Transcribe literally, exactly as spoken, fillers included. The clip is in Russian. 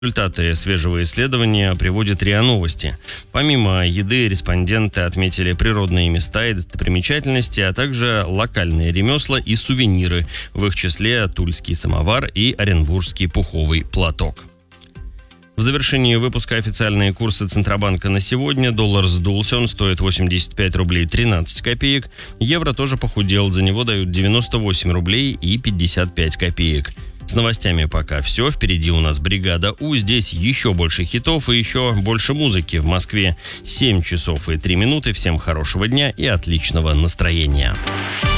Результаты свежего исследования приводит РИА Новости. Помимо еды, респонденты отметили природные места и достопримечательности, а также локальные ремесла и сувениры, в их числе тульский самовар и оренбургский пуховый платок. В завершении выпуска официальные курсы Центробанка на сегодня. Доллар сдулся, он стоит восемьдесят пять рублей тринадцать копеек. Евро тоже похудел, за него дают девяносто восемь рублей и пятьдесят пять копеек. С новостями пока все. Впереди у нас бригада У. Здесь еще больше хитов и еще больше музыки. В Москве семь часов и три минуты. Всем хорошего дня и отличного настроения.